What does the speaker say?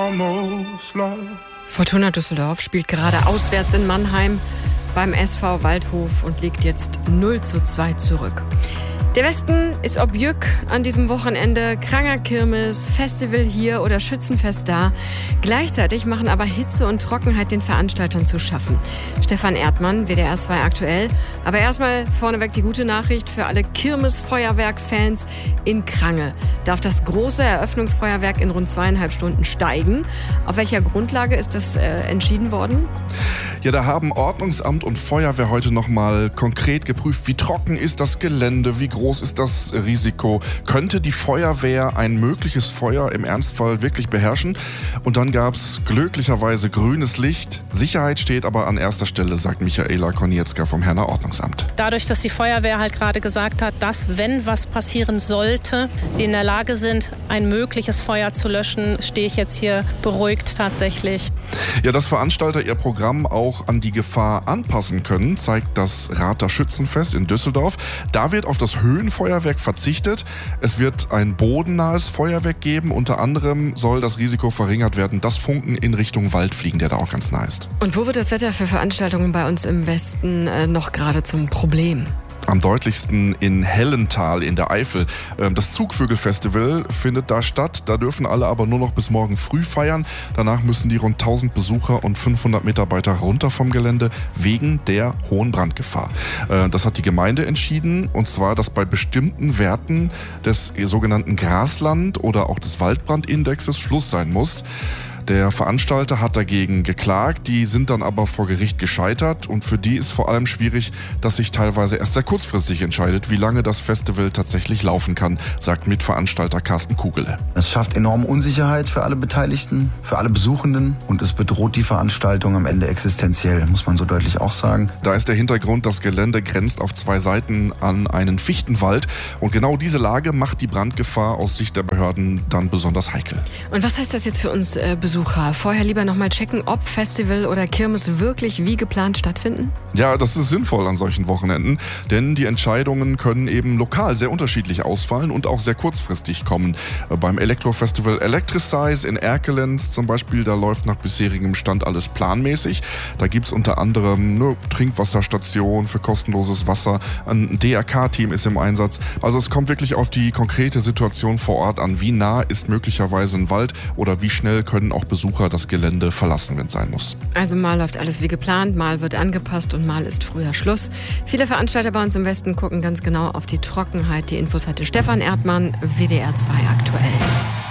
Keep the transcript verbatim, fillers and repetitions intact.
almost love. Fortuna Düsseldorf spielt gerade auswärts in Mannheim beim S V Waldhof und liegt jetzt null zu zwei zurück. Der Westen ist ob Jück an diesem Wochenende, Kranger Kirmes, Festival hier oder Schützenfest da. Gleichzeitig machen aber Hitze und Trockenheit den Veranstaltern zu schaffen. Stefan Erdmann, W D R zwei aktuell. Aber erstmal vorneweg die gute Nachricht für alle Kirmes-Feuerwerk-Fans in Krange. Darf das große Eröffnungsfeuerwerk in rund zweieinhalb Stunden steigen? Auf welcher Grundlage ist das äh, entschieden worden? Ja, da haben Ordnungsamt und Feuerwehr heute nochmal konkret geprüft, wie trocken ist das Gelände, wie groß ist das Risiko, könnte die Feuerwehr ein mögliches Feuer im Ernstfall wirklich beherrschen? Und dann gab es glücklicherweise grünes Licht. Sicherheit steht aber an erster Stelle, sagt Michaela Konietzka vom Herner Ordnungsamt. Dadurch, dass die Feuerwehr halt gerade gesagt hat, dass, wenn was passieren sollte, sie in der Lage sind, ein mögliches Feuer zu löschen, stehe ich jetzt hier beruhigt tatsächlich. Ja, dass Veranstalter ihr Programm auch an die Gefahr anpassen können, zeigt das Rather Schützenfest in Düsseldorf. Da wird auf das Höhenfeuerwerk verzichtet. Es wird ein bodennahes Feuerwerk geben. Unter anderem soll das Risiko verringert werden, dass Funken in Richtung Wald fliegen, der da auch ganz nah ist. Und wo wird das Wetter für Veranstaltungen bei uns im Westen äh, noch gerade zum Problem? Am deutlichsten in Hellental in der Eifel. Das Zugvögel-Festival findet da statt. Da dürfen alle aber nur noch bis morgen früh feiern. Danach müssen die rund tausend Besucher und fünfhundert Mitarbeiter runter vom Gelände wegen der hohen Brandgefahr. Das hat die Gemeinde entschieden, und zwar, dass bei bestimmten Werten des sogenannten Grasland- oder auch des Waldbrandindexes Schluss sein muss. Der Veranstalter hat dagegen geklagt, die sind dann aber vor Gericht gescheitert, und für die ist vor allem schwierig, dass sich teilweise erst sehr kurzfristig entscheidet, wie lange das Festival tatsächlich laufen kann, sagt Mitveranstalter Carsten Kugele. Es schafft enorme Unsicherheit für alle Beteiligten, für alle Besuchenden, und es bedroht die Veranstaltung am Ende existenziell, muss man so deutlich auch sagen. Da ist der Hintergrund, das Gelände grenzt auf zwei Seiten an einen Fichtenwald, und genau diese Lage macht die Brandgefahr aus Sicht der Behörden dann besonders heikel. Und was heißt das jetzt für uns äh, Besucher? Vorher lieber nochmal checken, ob Festival oder Kirmes wirklich wie geplant stattfinden? Ja, das ist sinnvoll an solchen Wochenenden, denn die Entscheidungen können eben lokal sehr unterschiedlich ausfallen und auch sehr kurzfristig kommen. Beim Elektrofestival Electricize in Erkelenz zum Beispiel, da läuft nach bisherigem Stand alles planmäßig. Da gibt es unter anderem eine Trinkwasserstation für kostenloses Wasser, ein D R K-Team ist im Einsatz. Also es kommt wirklich auf die konkrete Situation vor Ort an, wie nah ist möglicherweise ein Wald oder wie schnell können auch Besucher das Gelände verlassen, wenn es sein muss. Also mal läuft alles wie geplant, mal wird angepasst und mal ist früher Schluss. Viele Veranstalter bei uns im Westen gucken ganz genau auf die Trockenheit. Die Infos hatte Stefan Erdmann, W D R zwei aktuell.